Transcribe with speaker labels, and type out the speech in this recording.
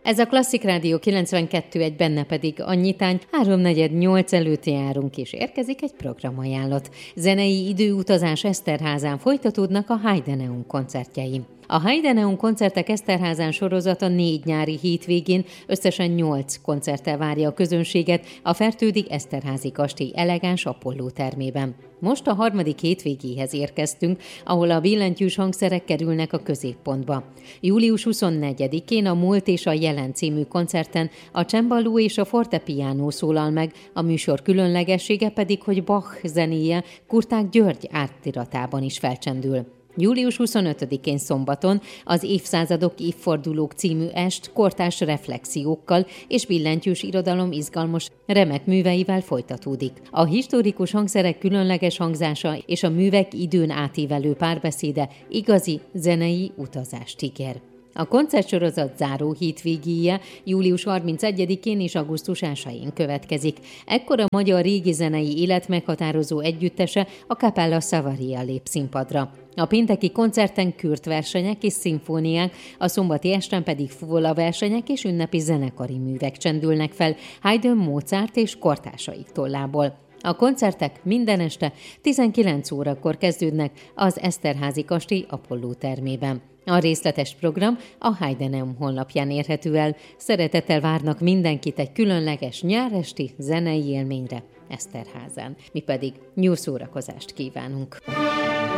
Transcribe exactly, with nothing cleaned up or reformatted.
Speaker 1: Ez a Klasszik Rádió kilencvenkettő egy, benne pedig a nyitány. háromnegyed nyolc előtt járunk, és érkezik egy programajánlat. Zenei időutazás Eszterházán, folytatódnak a Heideneum koncertjei. A Heideneum koncertek Eszterházán sorozata négy nyári hétvégén összesen nyolc koncerttel várja a közönséget a Fertődi Eszterházi kastély elegáns Apolló termében. Most a harmadik hétvégéhez érkeztünk, ahol a billentyűs hangszerek kerülnek a középpontba. július huszonnegyedikén a Múlt és a Jelen című koncerten a cemballó és a fortepiánó szólal meg, a műsor különlegessége pedig, hogy Bach zenéje Kurták György átiratában is felcsendül. július huszonötödikén szombaton az Évszázadok évfordulók című est kortárs reflexiókkal és billentyűs irodalom izgalmas, remek műveivel folytatódik. A historikus hangszerek különleges hangzása és a művek időn átívelő párbeszéde igazi zenei utazást ígér. A koncertsorozat záró hétvégéje július harmincegyedikén és augusztus elsején következik. Ekkor a magyar régi zenei élet meghatározó együttese, a Capella Savaria lép színpadra. A pénteki koncerten kürt versenyek és szimfóniák, a szombati esten pedig fuvola versenyek és ünnepi zenekari művek csendülnek fel Haydn, Mozart és kortársaik tollából. A koncertek minden este tizenkilenc órakor kezdődnek az Eszterházi kastély Apolló termében. A részletes program a Heideneum honlapján érhető el. Szeretettel várnak mindenkit egy különleges nyáresti zenei élményre Eszterházán. Mi pedig jó szórakozást kívánunk!